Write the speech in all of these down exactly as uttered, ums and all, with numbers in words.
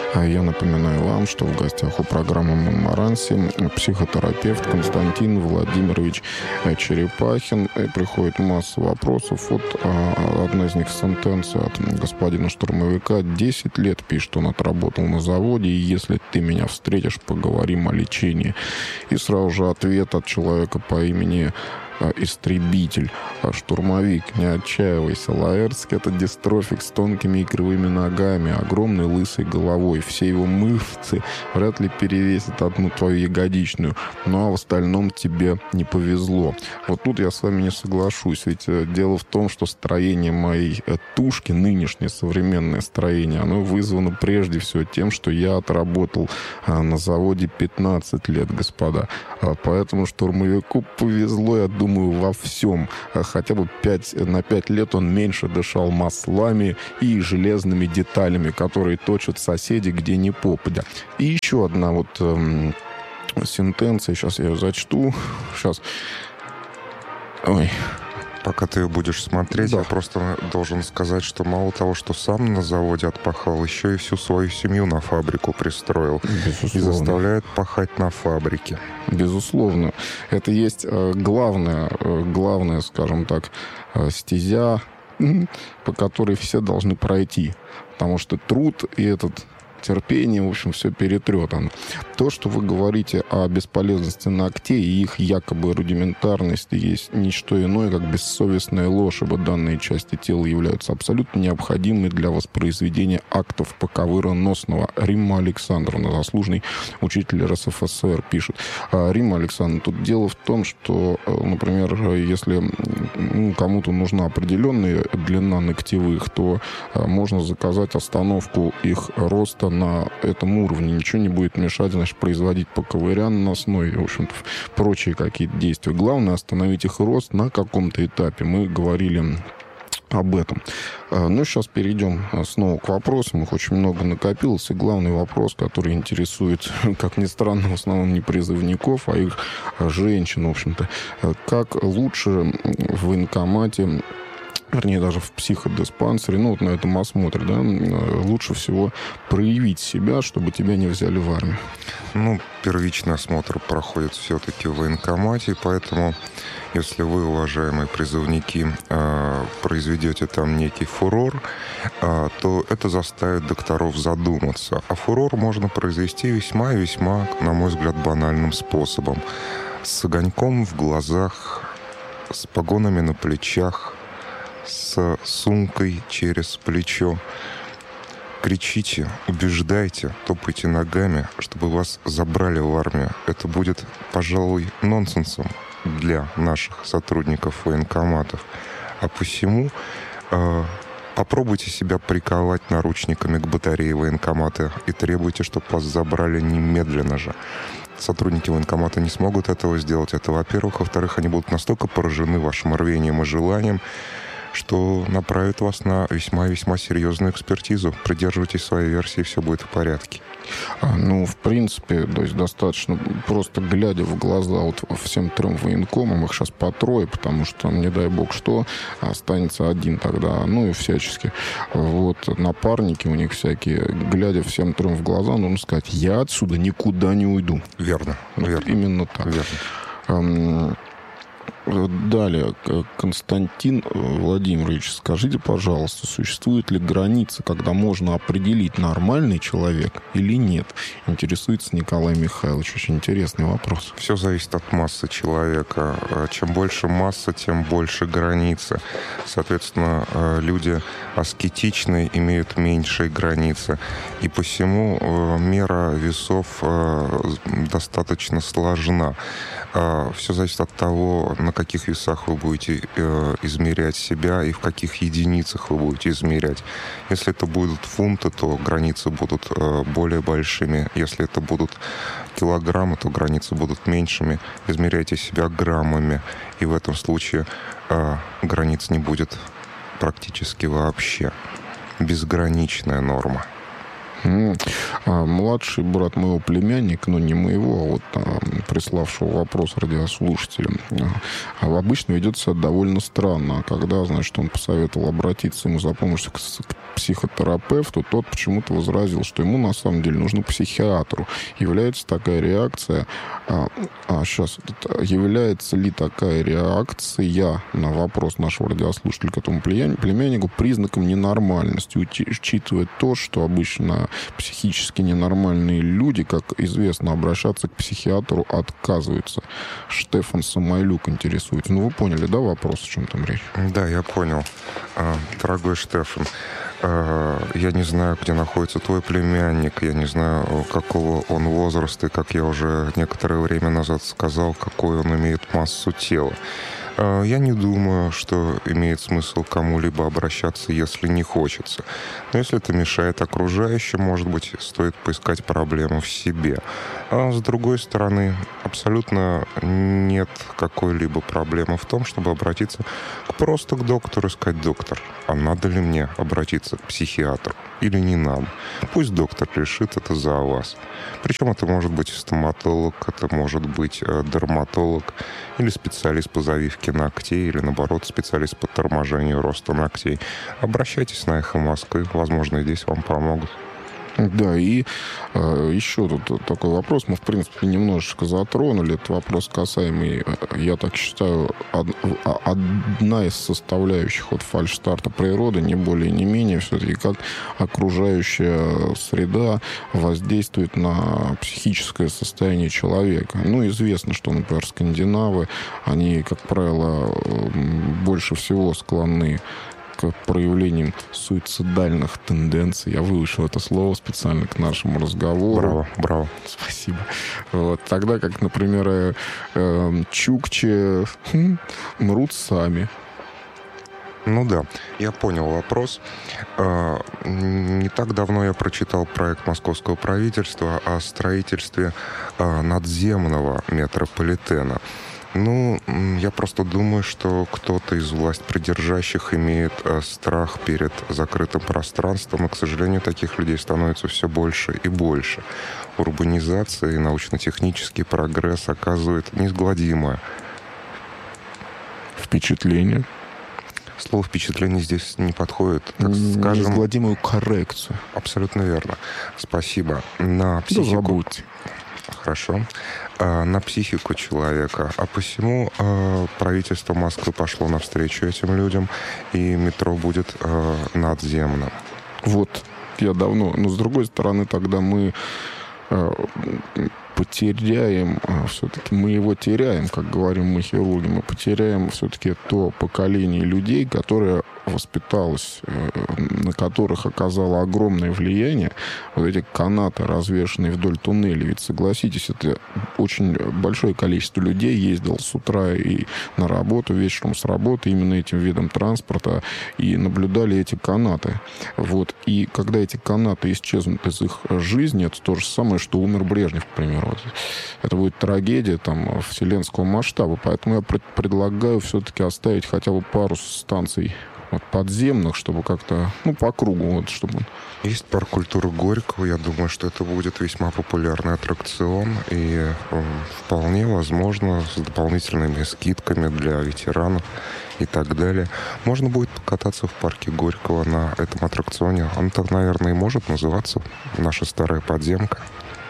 Я напоминаю вам, что в гостях у программы «Монмаранси» психотерапевт Константин Владимирович Черепахин. И приходит масса вопросов. Вот одна из них сентенция от господина штурмовика. десять лет, пишет, он отработал на заводе, и если ты меня встретишь, поговорим о лечении. И сразу же ответ от человека по имени истребитель, штурмовик, не отчаивайся. Лаэртский — это дистрофик с тонкими и кривыми ногами, огромной лысой головой. Все его мышцы вряд ли перевесят одну твою ягодичную. Ну а в остальном тебе не повезло. Вот тут я с вами не соглашусь. Ведь дело в том, что строение моей тушки, нынешнее современное строение, оно вызвано прежде всего тем, что я отработал на заводе пятнадцать лет, господа. Поэтому штурмовику повезло, я думаю, во всем. Хотя бы пять, на пять лет он меньше дышал маслами и железными деталями, которые точат соседи где ни попадя. И еще одна вот эм, сентенция. Сейчас я ее зачту. Сейчас. Ой. Пока ты ее будешь смотреть, да. Я просто должен сказать, что мало того, что сам на заводе отпахал, еще и всю свою семью на фабрику пристроил. Безусловно. И заставляет пахать на фабрике. Безусловно. Это есть главная, главная, скажем так, стезя, по которой все должны пройти. Потому что труд и этот... терпение, в общем, все перетрет. То, что вы говорите о бесполезности ногтей и их якобы рудиментарности, есть не что иное, как бессовестная ложь, ибо данные части тела являются абсолютно необходимыми для воспроизведения актов поковыроносного. Римма Александровна, заслуженный учитель эр эс эф эс эр, пишет. Римма Александровна, тут дело в том, что, например, если ну, кому-то нужна определенная длина ногтевых, то можно заказать остановку их роста на этом уровне. Ничего не будет мешать, значит, производить поковырян наносной, в общем-то, прочие какие-то действия. Главное — остановить их рост на каком-то этапе. Мы говорили об этом. Ну, сейчас перейдем снова к вопросам. Их очень много накопилось. И главный вопрос, который интересует, как ни странно, в основном не призывников, а их женщин, в общем-то. Как лучше в военкомате, вернее, даже в психодиспансере, ну, вот на этом осмотре, да, лучше всего проявить себя, чтобы тебя не взяли в армию? Ну, первичный осмотр проходит все-таки в военкомате, поэтому, если вы, уважаемые призывники, произведете там некий фурор, то это заставит докторов задуматься. А фурор можно произвести весьма и весьма, на мой взгляд, банальным способом. С огоньком в глазах, с погонами на плечах, с сумкой через плечо. Кричите, убеждайте, топайте ногами, чтобы вас забрали в армию. Это будет, пожалуй, нонсенсом для наших сотрудников военкоматов. А посему э, попробуйте себя приковать наручниками к батарее военкомата и требуйте, чтобы вас забрали немедленно же. Сотрудники военкомата не смогут этого сделать. Это, во-первых. Во-вторых, они будут настолько поражены вашим рвением и желанием, что направит вас на весьма и весьма серьезную экспертизу. Придерживайтесь своей версии, все будет в порядке. А, ну, в принципе, то есть достаточно просто глядя в глаза вот всем трем военкомам, их сейчас по трое, потому что, не дай бог что, останется один тогда, ну и всячески. Вот напарники у них всякие, глядя всем трем в глаза, нужно сказать: я отсюда никуда не уйду. Верно, вот верно. Именно так. Верно. Далее, Константин Владимирович, скажите, пожалуйста, существует ли граница, когда можно определить, нормальный человек или нет? Интересуется Николай Михайлович. Очень интересный вопрос. Все зависит от массы человека. Чем больше масса, тем больше границы. Соответственно, люди аскетичные имеют меньшие границы. И посему мера весов достаточно сложна. Все зависит от того, на каких весах вы будете э, измерять себя и в каких единицах вы будете измерять. Если это будут фунты, то границы будут э, более большими. Если это будут килограммы, то границы будут меньшими. Измеряйте себя граммами, и в этом случае э, границ не будет практически вообще. Безграничная норма. А младший брат моего племянника, ну не моего, а вот а, приславшего вопрос радиослушателям, а, обычно ведет себя довольно странно. А когда, значит, он посоветовал обратиться ему за помощью к, к психотерапевту, тот почему-то возразил, что ему на самом деле нужно к психиатру. Является такая реакция, а, а сейчас, является ли такая реакция на вопрос нашего радиослушателя к этому племяннику признаком ненормальности, учитывая то, что обычно психически ненормальные люди, как известно, обращаться к психиатру отказываются. Штефан Самойлюк интересуется. Ну, вы поняли, да, вопрос, о чем там речь? Да, я понял. Дорогой Штефан, я не знаю, где находится твой племянник, я не знаю, какого он возраста, и, как я уже некоторое время назад сказал, какой он имеет массу тела. Я не думаю, что имеет смысл кому-либо обращаться, если не хочется. Но если это мешает окружающим, может быть, стоит поискать проблему в себе. А с другой стороны, абсолютно нет какой-либо проблемы в том, чтобы обратиться просто к доктору и сказать: доктор, а надо ли мне обратиться к психиатру или не надо? Пусть доктор решит это за вас. Причем это может быть стоматолог, это может быть дерматолог или специалист по завивке ногтей, или, наоборот, специалист по торможению роста ногтей. Обращайтесь на «Эхо Москвы», возможно, и здесь вам помогут. Да, и э, еще тут такой вопрос. Мы, в принципе, немножечко затронули. Этот вопрос касаемый, я так считаю, од, одна из составляющих от фальшстарта природы, не более, не менее, все-таки как окружающая среда воздействует на психическое состояние человека. Ну, известно, что, например, скандинавы, они, как правило, больше всего склонны к проявлениям суицидальных тенденций. Я выучил это слово специально к нашему разговору. Браво, браво. Спасибо. Вот. Тогда как, например, э, э, чукчи хм, мрут сами. Ну да, я понял вопрос. Не так давно я прочитал проект московского правительства о строительстве надземного метрополитена. Ну, я просто думаю, что кто-то из властьпридержащих имеет э, страх перед закрытым пространством, и, к сожалению, таких людей становится все больше и больше. Урбанизация и научно-технический прогресс оказывают неизгладимое впечатление. Слово «впечатление» здесь не подходит. Так скажем, неизгладимую коррекцию. Абсолютно верно. Спасибо. На психику... Да забудьте. Хорошо. На психику человека. А посему э, правительство Москвы пошло навстречу этим людям, и метро будет э, надземным. Вот, я давно... Но, с другой стороны, тогда мы э, потеряем... Э, все-таки мы его теряем, как говорим мы, хирурги. Мы потеряем все-таки то поколение людей, которое воспиталось, на которых оказало огромное влияние вот эти канаты, развешанные вдоль туннелей. Ведь, согласитесь, это очень большое количество людей ездило с утра и на работу, вечером с работы именно этим видом транспорта и наблюдали эти канаты. Вот. И когда эти канаты исчезнут из их жизни, это то же самое, что умер Брежнев, к примеру. Это будет трагедия там вселенского масштаба. Поэтому я пред- предлагаю все-таки оставить хотя бы пару станций вот, подземных, чтобы как-то, ну, по кругу, вот, чтобы... Есть парк культуры Горького, я думаю, что это будет весьма популярный аттракцион, и э, вполне возможно с дополнительными скидками для ветеранов и так далее. Можно будет покататься в парке Горького на этом аттракционе. Он так, наверное, и может называться «Наша старая подземка».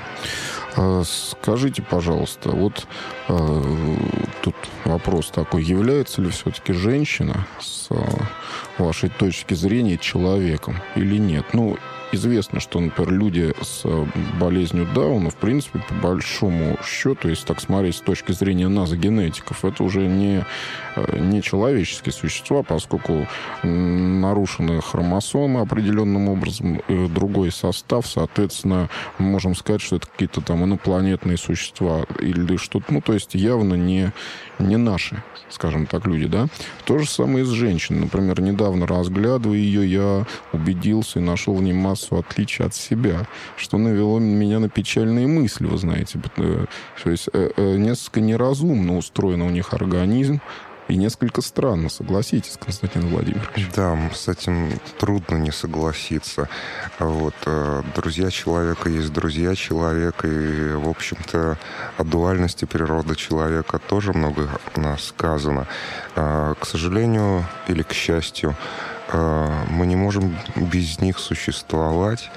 Скажите, пожалуйста, вот э, тут вопрос такой: является ли все-таки женщина с э, вашей точки зрения человеком или нет? Ну, известно, что, например, люди с болезнью Дауна, в принципе, по большому счету, если так смотреть с точки зрения нас, генетиков, это уже не, не человеческие существа, поскольку нарушены хромосомы определенным образом, другой состав, соответственно, мы можем сказать, что это какие-то там инопланетные существа или что-то, ну, то есть явно не, не наши, скажем так, люди, да? То же самое и с женщиной. Например, недавно, разглядывая ее, я убедился и нашел в ней массу отличий от себя, что навело меня на печальные мысли, вы знаете. То есть несколько неразумно устроен у них организм, И несколько странно, согласитесь, Константин Владимирович. Да, с этим трудно не согласиться. Вот, друзья человека есть друзья человека, и, в общем-то, о дуальности природы человека тоже много сказано. К сожалению или к счастью, мы не можем без них существовать,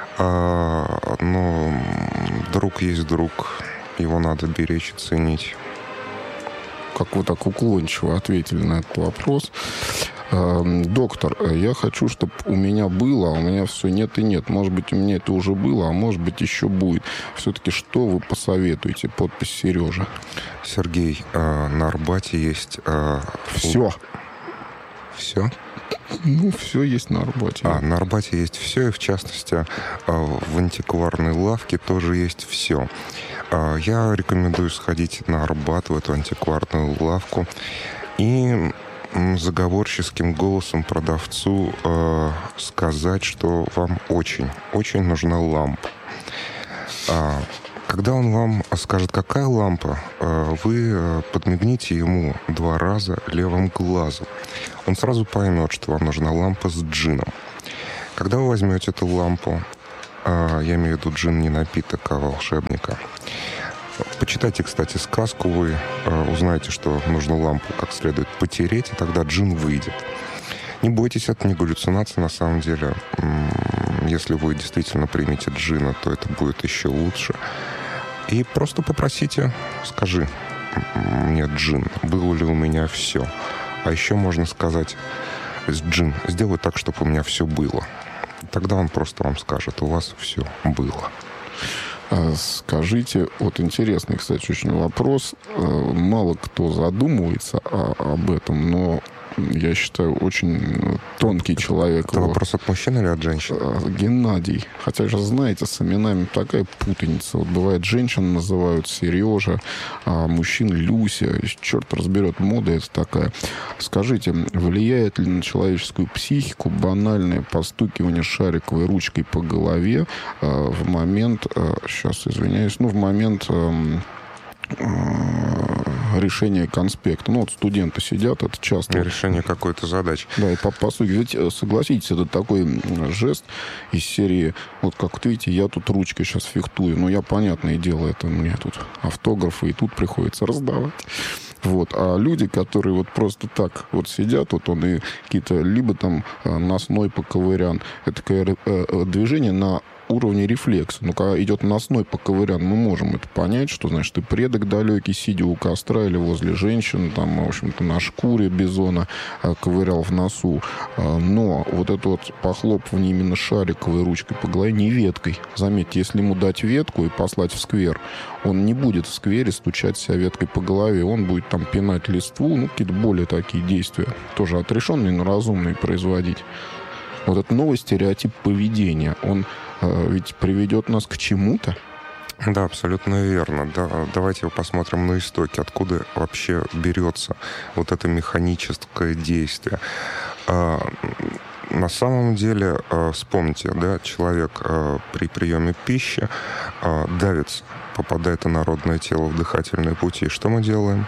но друг есть друг, его надо беречь и ценить. Как вы так уклончиво ответили на этот вопрос. Доктор, я хочу, чтобы у меня было, а у меня все нет и нет. Может быть, у меня это уже было, а может быть, еще будет. Все-таки что вы посоветуете? Подпись Сережа. Сергей, на Арбате есть... Все. Все? Ну, все есть на Арбате. А, на Арбате есть все, и в частности в антикварной лавке тоже есть все. Я рекомендую сходить на Арбат, в эту антикварную лавку, и заговорческим голосом продавцу э, сказать, что вам очень, очень нужна лампа. А, когда он вам скажет, какая лампа, э, вы подмигните ему два раза левым глазом. Он сразу поймет, что вам нужна лампа с джином. Когда вы возьмете эту лампу, э, я имею в виду джин не напиток, а волшебника, почитайте, кстати, сказку, вы э, узнаете, что нужно лампу как следует потереть, и тогда джин выйдет. Не бойтесь, это не галлюцинация, на самом деле. Если вы действительно примете джина, то это будет еще лучше. И просто попросите, скажи мне, джин, было ли у меня все. А еще можно сказать, джин, сделай так, чтобы у меня все было. Тогда он просто вам скажет, у вас все было. Скажите, вот интересный, кстати, очень вопрос. Мало кто задумывается о, об этом, но я считаю, очень тонкий человек. Это вопрос от мужчин или от женщин? Геннадий. Хотя же, знаете, с именами такая путаница. Вот бывает, женщин называют Сережа, а мужчин Люся. Черт разберет, мода это такая. Скажите, влияет ли на человеческую психику банальное постукивание шариковой ручкой по голове а, в момент, а, сейчас извиняюсь, ну, в момент... А, решение конспекта. Ну, вот студенты сидят, это часто... Решение какой-то задачи. Да, и по, по сути, ведь, согласитесь, это такой жест из серии, вот как вот видите, я тут ручкой сейчас фехтую, но я, понятное дело, это мне тут автографы, и тут приходится раздавать. Вот. А люди, которые вот просто так вот сидят, вот он и какие-то, либо там носной поковырян, это такое движение на уровне рефлекса. Ну, когда идет носной поковырян, мы можем это понять, что, значит, ты предок далекий, сидя у костра или возле женщин, там, в общем-то, на шкуре бизона ковырял в носу. Но вот это вот похлопывание именно шариковой ручкой по голове, не веткой. Заметьте, если ему дать ветку и послать в сквер, он не будет в сквере стучать себя веткой по голове, он будет там пинать листву, ну, какие-то более такие действия, тоже отрешенные, но разумные производить. Вот этот новый стереотип поведения, он э, ведь приведет нас к чему-то. Да, абсолютно верно. Да, давайте посмотрим на истоки, откуда вообще берется вот это механическое действие. А, на самом деле, а, вспомните, да, человек а, при приеме пищи а, давится, попадает инородное тело в дыхательные пути. Что мы делаем?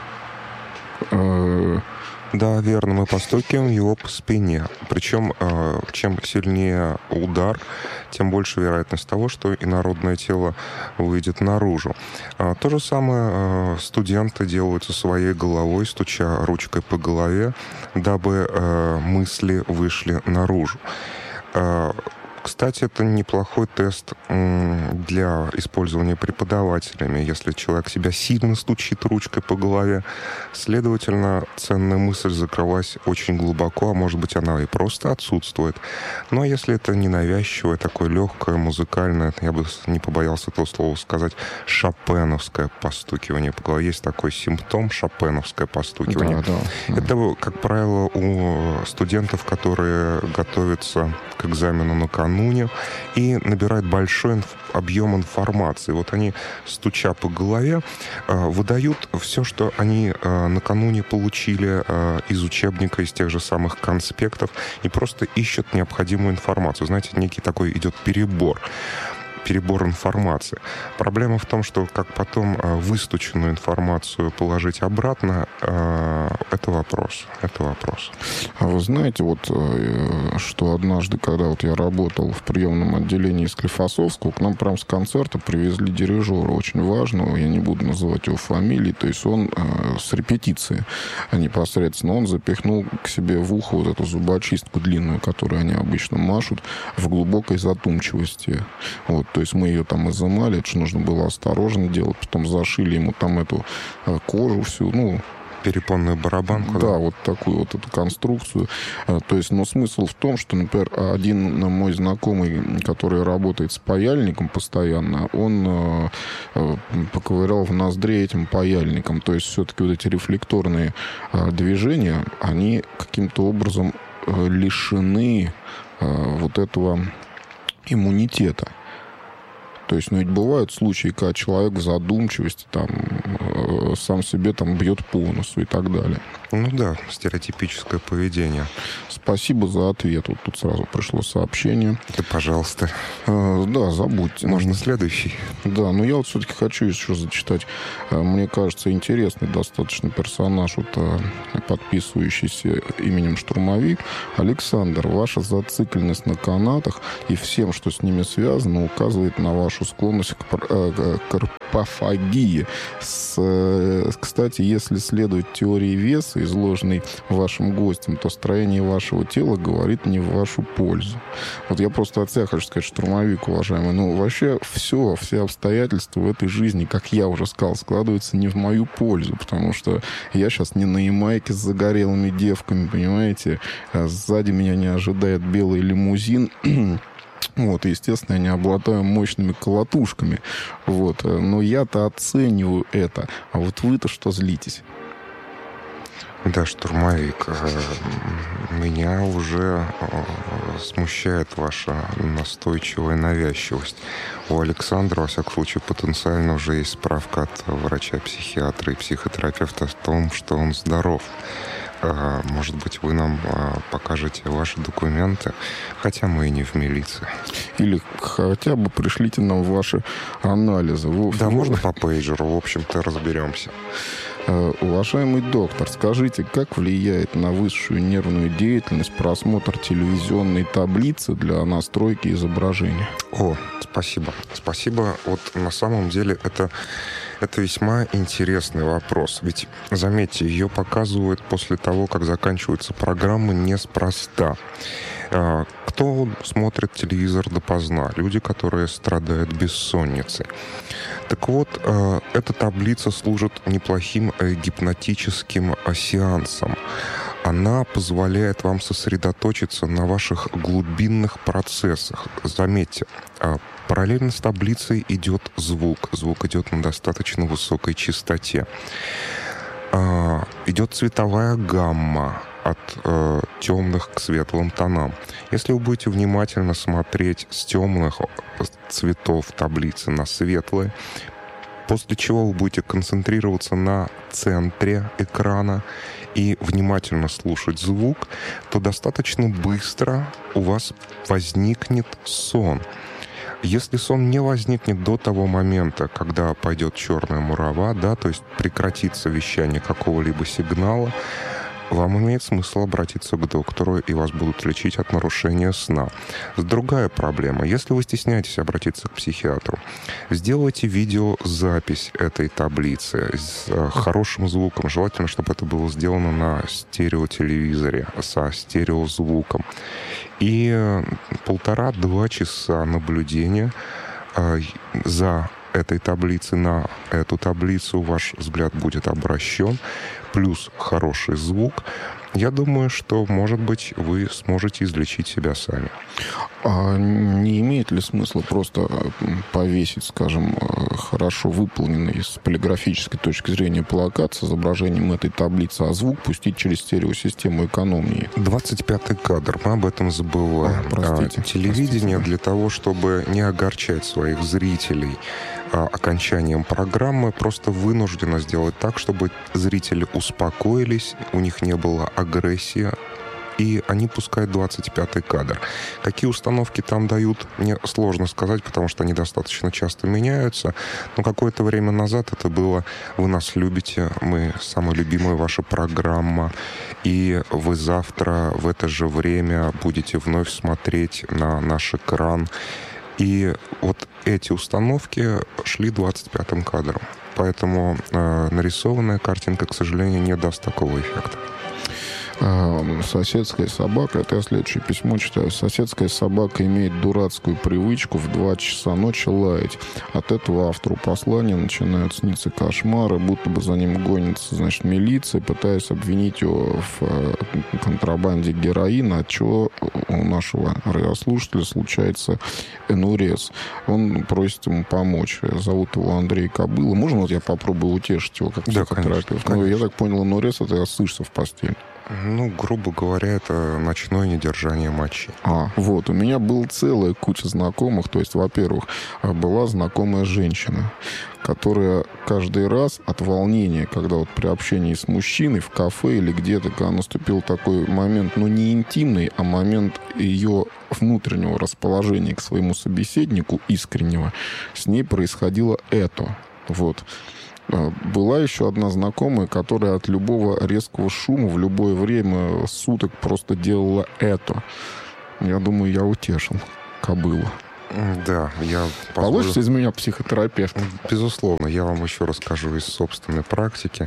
Да, верно, мы постукиваем его по спине. Причем, э, чем сильнее удар, тем больше вероятность того, что инородное тело выйдет наружу. Э, то же самое э, студенты делают со своей головой, стуча ручкой по голове, дабы э, мысли вышли наружу. Э, Кстати, это неплохой тест для использования преподавателями. Если человек себя сильно стучит ручкой по голове, следовательно, ценная мысль закрылась очень глубоко, а может быть, она и просто отсутствует. Но если это ненавязчивое, такое легкое, музыкальное, я бы не побоялся этого слова сказать, шопеновское постукивание по голове. Есть такой симптом, шопеновское постукивание. Да, да. Это, как правило, у студентов, которые готовятся к экзамену накануне и набирают большой инф- объем информации. Вот они, стуча по голове, э, выдают все, что они э, накануне получили э, из учебника, из тех же самых конспектов, и просто ищут необходимую информацию. Знаете, некий такой идет перебор. перебор информации. Проблема в том, что как потом выстученную информацию положить обратно, это вопрос. Это вопрос. А вы знаете, вот что однажды, когда вот я работал в приемном отделении Склифосовского, к нам прям с концерта привезли дирижера очень важного, я не буду называть его фамилии, то есть он с репетиции непосредственно, он запихнул к себе в ухо вот эту зубочистку длинную, которую они обычно машут, в глубокой задумчивости. Вот, то есть мы ее там изымали, это же нужно было осторожно делать, потом зашили ему там эту кожу всю, ну, перепонную барабанку. Да, да, вот такую вот эту конструкцию. То есть, но смысл в том, что, например, один мой знакомый, который работает с паяльником постоянно, он поковырял в ноздре этим паяльником. То есть, все-таки вот эти рефлекторные движения, они каким-то образом лишены вот этого иммунитета. То есть, ну, ведь бывают случаи, когда человек в задумчивости там э, сам себе там бьет по носу и так далее. Ну да, стереотипическое поведение. Спасибо за ответ. Вот тут сразу пришло сообщение. Да, пожалуйста. Э, да, забудьте. Можно следующий. Да, но я вот все-таки хочу еще зачитать. Мне кажется, интересный достаточно персонаж, вот, подписывающийся именем Штурмовик. Александр, ваша зацикленность на канатах и всем, что с ними связано, указывает на вашу склонность к карпофагии. С, кстати, если следовать теории веса, изложенной вашим гостем, то строение вашего тела говорит не в вашу пользу. Вот я просто от себя хочу сказать, Штурмовик, уважаемый, ну, вообще все, все обстоятельства в этой жизни, как я уже сказал, складываются не в мою пользу, потому что я сейчас не на Ямайке с загорелыми девками, понимаете, а сзади меня не ожидает белый лимузин. Вот, естественно, я не обладаю мощными колотушками. Вот. Но я-то оцениваю это. А вот вы-то что злитесь? Да, Штурмовик, меня уже смущает ваша настойчивая навязчивость. У Александра, во всяком случае, потенциально уже есть справка от врача-психиатра и психотерапевта о том, что он здоров. Может быть, вы нам покажете ваши документы, хотя мы и не в милиции. Или хотя бы пришлите нам ваши анализы. Вы... Да, можно по пейджеру, в общем-то, разберемся. Уважаемый доктор, скажите, как влияет на высшую нервную деятельность просмотр телевизионной таблицы для настройки изображения? О, спасибо. Спасибо. Вот на самом деле это... Это весьма интересный вопрос. Ведь, заметьте, ее показывают после того, как заканчивается программа, неспроста. Кто смотрит телевизор допоздна? Люди, которые страдают бессонницей. Так вот, эта таблица служит неплохим гипнотическим сеансом. Она позволяет вам сосредоточиться на ваших глубинных процессах. Заметьте, параллельно с таблицей идет звук. Звук идет на достаточно высокой частоте. Идет цветовая гамма от э, темных к светлым тонам. Если вы будете внимательно смотреть с темных цветов таблицы на светлые, после чего вы будете концентрироваться на центре экрана и внимательно слушать звук, то достаточно быстро у вас возникнет сон. Если сон не возникнет до того момента, когда пойдет черная мурава, да, то есть прекратится вещание какого-либо сигнала, вам имеет смысл обратиться к доктору, и вас будут лечить от нарушения сна. Другая проблема. Если вы стесняетесь обратиться к психиатру, сделайте видеозапись этой таблицы с хорошим звуком. Желательно, чтобы это было сделано на стереотелевизоре, со стереозвуком. И полтора-два часа наблюдения за этой таблицей на эту таблицу ваш взгляд будет обращен, плюс хороший звук. Я думаю, что, может быть, вы сможете излечить себя сами. А не имеет ли смысла просто повесить, скажем, хорошо выполненный с полиграфической точки зрения плакат с изображением этой таблицы, а звук пустить через стереосистему экономнее? двадцать пятый кадр. Мы об этом забываем. А, простите, а, телевидение простите. Для того, чтобы не огорчать своих зрителей а, окончанием программы, просто вынуждено сделать так, чтобы зрители успокоились, у них не было агрессии и они пускают двадцать пятый кадр. Какие установки там дают, мне сложно сказать, потому что они достаточно часто меняются. Но какое-то время назад это было «Вы нас любите», «Мы самая любимая ваша программа», и вы завтра в это же время будете вновь смотреть на наш экран. И вот эти установки шли двадцать пятым кадром. Поэтому э, нарисованная картинка, к сожалению, не даст такого эффекта. Соседская собака, это я следующее письмо читаю. Соседская собака имеет дурацкую привычку в два часа ночи лаять. От этого автору послания начинают сниться кошмары, будто бы за ним гонится, значит, милиция, пытаясь обвинить его в контрабанде героина, от чего у нашего радиослушателя случается энурез. Он просит ему помочь. Зовут его Андрей Кобыла. Можно вот я попробую утешить его как психотерапевт? Да, конечно, ну, я так понял, энурез — это ссышься в постель. Ну, грубо говоря, это ночное недержание мочи. А, вот, у меня была целая куча знакомых. То есть, во-первых, была знакомая женщина, которая каждый раз от волнения, когда вот при общении с мужчиной в кафе или где-то, когда наступил такой момент, ну, не интимный, а момент ее внутреннего расположения к своему собеседнику, искреннего, с ней происходило это. Вот. Была еще одна знакомая, которая от любого резкого шума в любое время суток просто делала это. Я думаю, я утешил Кобылу. Да, я... Позволю... Получится из меня психотерапевт? Безусловно. Я вам еще расскажу из собственной практики.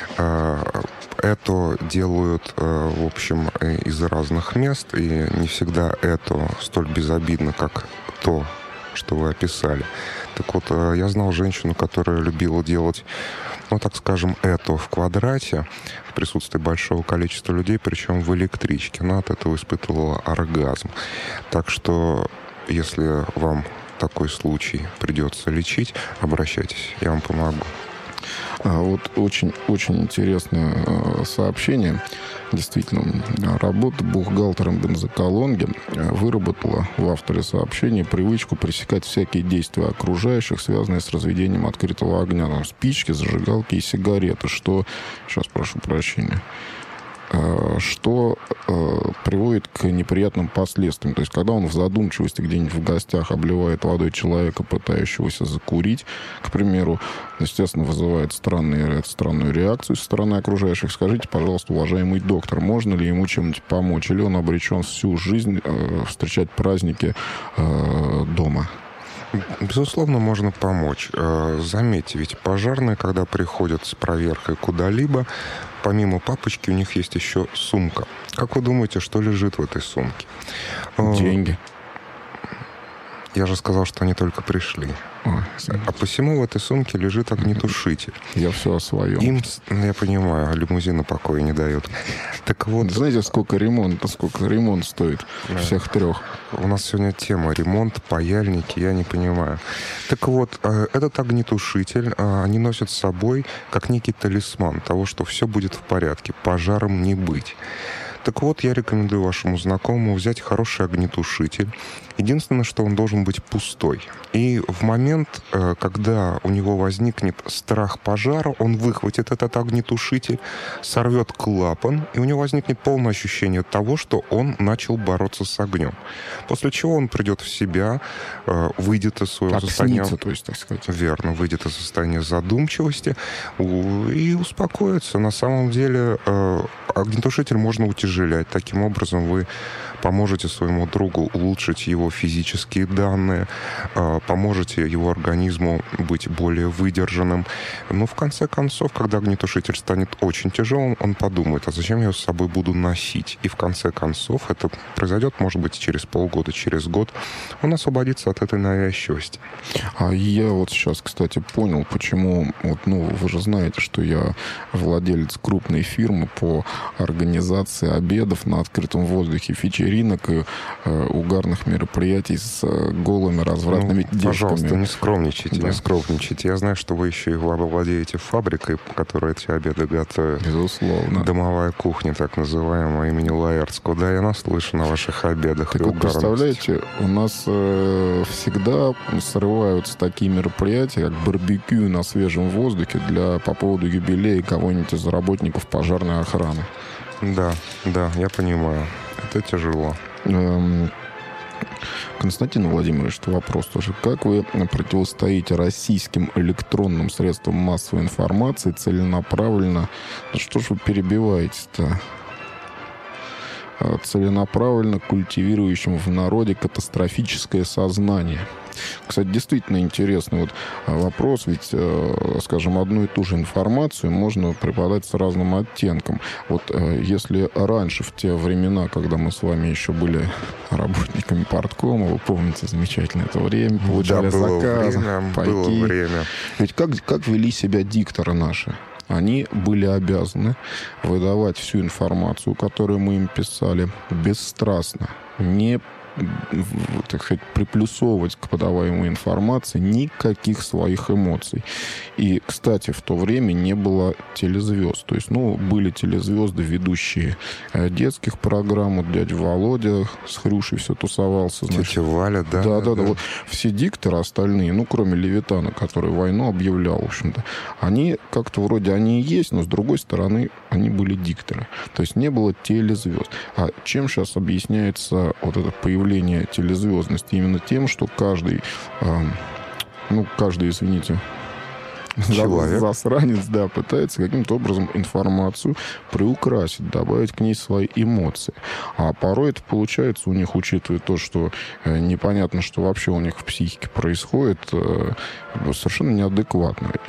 Это делают, в общем, из разных мест, и не всегда это столь безобидно, как то, что вы описали. Так вот, я знал женщину, которая любила делать, ну, так скажем, это в квадрате, в присутствии большого количества людей, причем в электричке. Она от этого испытывала оргазм. Так что, если вам такой случай придется лечить, обращайтесь, я вам помогу. Вот очень-очень интересное сообщение. Действительно, работа бухгалтером бензоколонки выработала в авторе сообщения привычку пресекать всякие действия окружающих, связанные с разведением открытого огня. Там спички, зажигалки и сигареты, что... Сейчас прошу прощения. Что э, приводит к неприятным последствиям. То есть, когда он в задумчивости где-нибудь в гостях обливает водой человека, пытающегося закурить, к примеру, естественно, вызывает странные, странную реакцию со стороны окружающих. Скажите, пожалуйста, уважаемый доктор, можно ли ему чем-нибудь помочь? Или он обречен всю жизнь э, встречать праздники э, дома? Безусловно, можно помочь. Заметьте, ведь пожарные, когда приходят с проверкой куда-либо, помимо папочки у них есть еще сумка. Как вы думаете, что лежит в этой сумке? Деньги. Я же сказал, что они только пришли. Ой, а посему в этой сумке лежит огнетушитель. Я все о своем. Им, я понимаю, лимузина покоя не дает. Так вот... Знаете, сколько ремонт, сколько ремонт стоит? Да. Всех трех. У нас сегодня тема ремонт, паяльники, я не понимаю. Так вот, этот огнетушитель они носят с собой как некий талисман того, что все будет в порядке, пожаром не быть. Так вот, я рекомендую вашему знакомому взять хороший огнетушитель. Единственное, что он должен быть пустой. И в момент, когда у него возникнет страх пожара, он выхватит этот огнетушитель, сорвет клапан, и у него возникнет полное ощущение того, что он начал бороться с огнем. После чего он придет в себя, выйдет из своего как состояния... снится, то есть, так сказать. Верно, выйдет из состояния задумчивости и успокоится. На самом деле, огнетушитель можно утяжелять. Таким образом, вы поможете своему другу улучшить его физические данные, поможете его организму быть более выдержанным. Но в конце концов, когда огнетушитель станет очень тяжелым, он подумает, а зачем я его с собой буду носить? И в конце концов это произойдет, может быть, через полгода, через год. Он освободится от этой навязчивости. А я вот сейчас, кстати, понял, почему, вот, ну, вы же знаете, что я владелец крупной фирмы по организации обедов на открытом воздухе, вечеринок и э, угарных мероприятий с э, голыми развратными ну, девушками. Пожалуйста, не скромничайте, да. не скромничайте. Я знаю, что вы еще и владеете фабрикой, которая эти обеды готовит. Безусловно. Домовая кухня, так называемая, имени Лаэртского. Да, я наслышан о ваших обедах. Так вот, представляете, у нас э, всегда срываются такие мероприятия, как барбекю на свежем воздухе для, по поводу юбилея кого-нибудь из работников пожарной охраны. Да, да, я понимаю. Это тяжело. Эм, Константин Владимирович, вопрос тоже. Как вы противостоите российским электронным средствам массовой информации целенаправленно? Да что ж вы перебиваете-то? Целенаправленно культивирующим в народе катастрофическое сознание. Кстати, действительно интересный вот вопрос, ведь, скажем, одну и ту же информацию можно преподать с разным оттенком. Вот если раньше, в те времена, когда мы с вами еще были работниками парткома, вы помните замечательно это время, получали да, было заказы, время, пайки. было время. Ведь как, как вели себя дикторы наши? Они были обязаны выдавать всю информацию, которую мы им писали, бесстрастно, не, так сказать, приплюсовывать к подаваемой информации никаких своих эмоций. И, кстати, в то время не было телезвезд. То есть, ну, были телезвезды, ведущие детских программ. Вот дядя Володя с Хрюшей все тусовался. Значит. Тетя Валя, да? Да, да, да. да. Вот все дикторы остальные, ну, кроме Левитана, который войну объявлял, в общем-то, они как-то вроде они и есть, но, с другой стороны, они были дикторы. То есть не было телезвезд. А чем сейчас объясняется вот это появление телезвездности? Именно тем, что каждый, э, ну, каждый, извините, человек. засранец, да, пытается каким-то образом информацию приукрасить, добавить к ней свои эмоции. А порой это получается у них, учитывая то, что э, непонятно, что вообще у них в психике происходит, э, совершенно неадекватно.